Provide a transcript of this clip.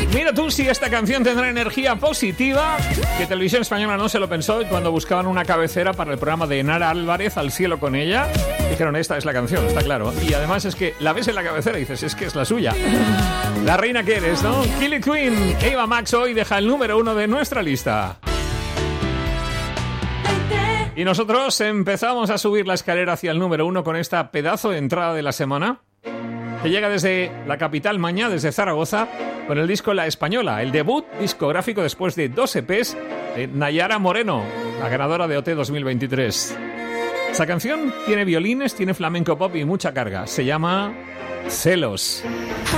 Mira tú si esta canción tendrá energía positiva, que Televisión Española no se lo pensó cuando buscaban una cabecera para el programa de Nara Álvarez, Al cielo con ella. Dijeron, esta es la canción, está claro. Y además es que la ves en la cabecera y dices, es que es la suya. La reina que eres, ¿no? Killer Queen, Ava Max hoy deja el número 1 de nuestra lista. Y nosotros empezamos a subir la escalera hacia el número 1 con esta pedazo de entrada de la semana, que llega desde la capital Mañá, desde Zaragoza, con el disco La Española, el debut discográfico después de 2 EPs de Nayara Moreno, la ganadora de OT 2023. Esa canción tiene violines, tiene flamenco pop y mucha carga. Se llama Celos.